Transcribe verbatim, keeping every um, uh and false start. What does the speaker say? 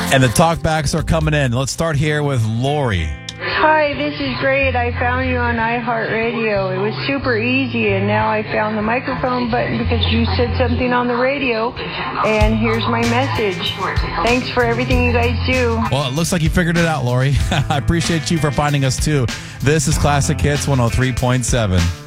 And the talkbacks are coming in. Let's start here with Lori. Hi, this is great. I found you on iHeartRadio. It was super easy, and now I found the microphone button because you said something on the radio, and here's my message. Thanks for everything you guys do. Well, it looks like you figured it out, Lori. I appreciate you for finding us, too. This is Classic Hits one oh three point seven.